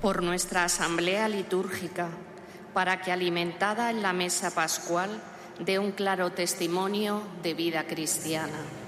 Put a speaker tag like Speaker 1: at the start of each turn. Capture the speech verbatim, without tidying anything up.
Speaker 1: por nuestra asamblea litúrgica, para que, alimentada en la mesa pascual, dé un claro testimonio de vida cristiana.